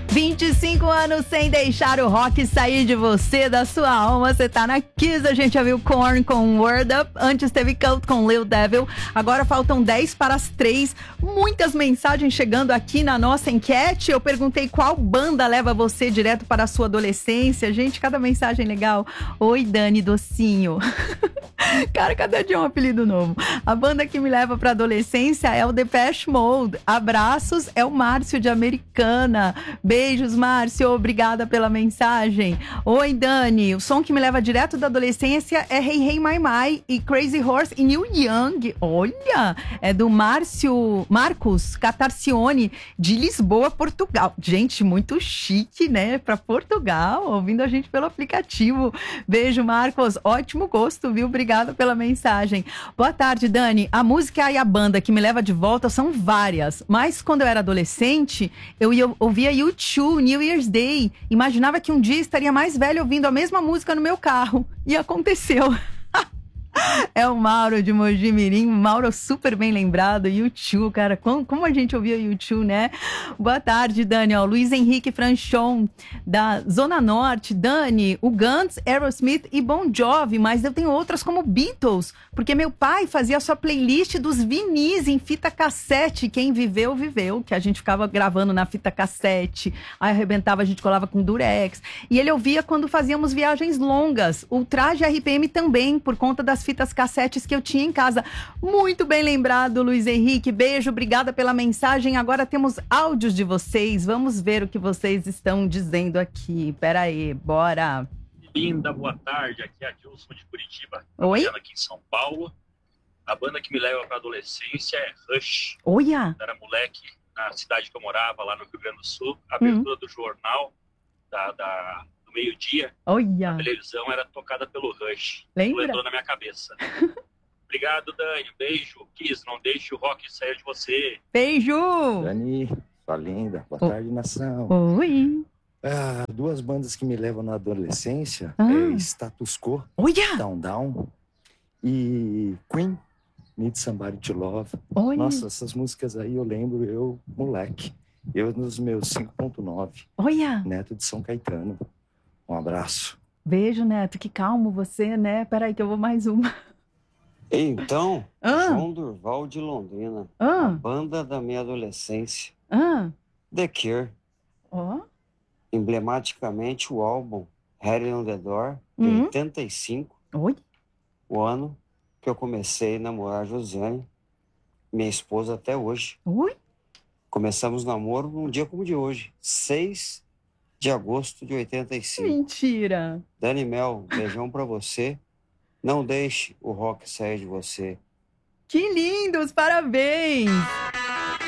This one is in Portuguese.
25 anos sem deixar o rock sair de você, da sua alma. Você tá na Kiss, a gente já viu Korn com Word Up, antes teve Cult com Lil Devil, agora faltam 10 para as 3. Muitas mensagens chegando aqui na nossa enquete. Eu perguntei qual banda leva você direto para a sua adolescência. Gente, cada mensagem legal. Oi, Dani Docinho. Cara, cada dia é um apelido novo. A banda que me leva pra adolescência é o Depeche Mode. Abraços, é o Márcio de Americana. Beijos, Márcio, obrigada pela mensagem. Oi, Dani, o som que me leva direto da adolescência é Hey Hey My My e Crazy Horse e Neil Young. Olha, é do Marcos Catarcione, de Lisboa, Portugal. Gente, muito chique, né? Pra Portugal, ouvindo a gente pelo aplicativo. Beijo, Marcos, ótimo gosto, viu? Obrigada pela mensagem. Boa tarde, Dani. A música e a banda que me leva de volta são várias, mas quando eu era adolescente, eu ouvia U2, New Year's Day. Imaginava que um dia estaria mais velho ouvindo a mesma música no meu carro. E aconteceu. É o Mauro de Mogi Mirim. Mauro super bem lembrado. U2, cara, como a gente ouvia U2, né? Boa tarde, Dani. Ó, Luiz Henrique Franchon, da Zona Norte. Dani, o Guns, Aerosmith e Bon Jovi, mas eu tenho outras como Beatles, porque meu pai fazia a sua playlist dos vinis em fita cassete. Quem viveu, viveu, que a gente ficava gravando na fita cassete, aí arrebentava, a gente colava com durex. E ele ouvia quando fazíamos viagens longas. O Traje RPM também, por conta das fitas cassetes que eu tinha em casa. Muito bem lembrado, Luiz Henrique. Beijo, obrigada pela mensagem. Agora temos áudios de vocês. Vamos ver o que vocês estão dizendo aqui. Pera aí, bora. Linda, boa tarde. Aqui é a Dilson de Curitiba. Oi? Aqui em São Paulo. A banda que me leva para a adolescência é Rush. Olha! Eu era moleque na cidade que eu morava, lá no Rio Grande do Sul. A abertura do jornal do meio-dia, Olha! a televisão era tocada pelo Rush. Lembra? Entrou na minha cabeça. Obrigado, Dani. Beijo. Kiss, não deixe o rock sair de você. Beijo! Dani, sua linda. Boa tarde, nação. Oi! Duas bandas que me levam na adolescência é Status Quo, Olha! Down e Queen, Need Somebody to Love. Olha! Nossa, essas músicas aí eu lembro, eu moleque. Eu nos meus 5.9. Olha! Neto de São Caetano. Um abraço. Beijo, Neto. Que calmo você, né? Peraí que eu vou mais uma. Então, João Durval de Londrina. A banda da minha adolescência. The Cure. Ó. Emblematicamente o álbum Head on the Door, de 85. Oi? O ano que eu comecei a namorar a Josiane, minha esposa até hoje. Oi? Começamos o namoro num dia como o de hoje, 6 de agosto de 85. Mentira! Dani Mel, beijão pra você. Não deixe o rock sair de você. Que lindos! Parabéns!